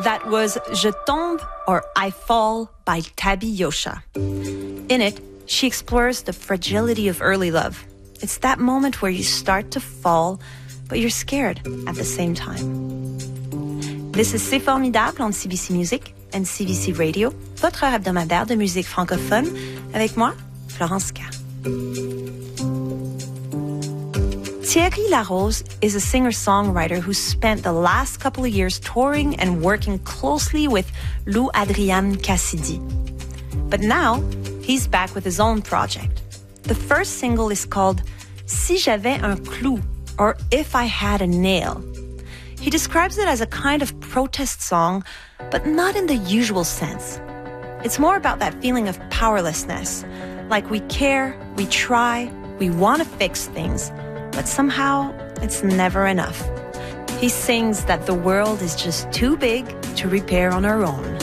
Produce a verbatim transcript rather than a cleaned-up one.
That was Je Tombe or I Fall by Tabby Yosha. In it, she explores the fragility of early love. It's that moment where you start to fall, but you're scared at the same time. This is C'est Formidable on C B C Music and C B C Radio, votre heure hebdomadaire de musique francophone, avec moi, Florence K. Thierry Larose is a singer-songwriter who spent the last couple of years touring and working closely with Lou Adrian Cassidy. But now, he's back with his own project. The first single is called Si j'avais un clou, or If I Had a Nail. He describes it as a kind of protest song, but not in the usual sense. It's more about that feeling of powerlessness, like we care, we try, we want to fix things, but somehow it's never enough. He sings that the world is just too big to repair on our own.